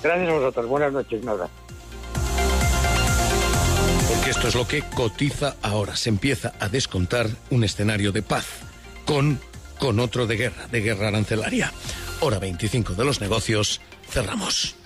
Gracias a vosotros. Buenas noches. Un abrazo. Porque esto es lo que cotiza ahora. Se empieza a descontar un escenario de paz con otro de guerra arancelaria. Hora 25 de los negocios. Cerramos.